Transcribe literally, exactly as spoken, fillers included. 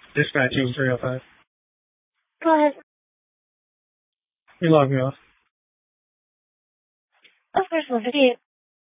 Dispatching three oh five. Go ahead. You log me off. Of course, we'll do.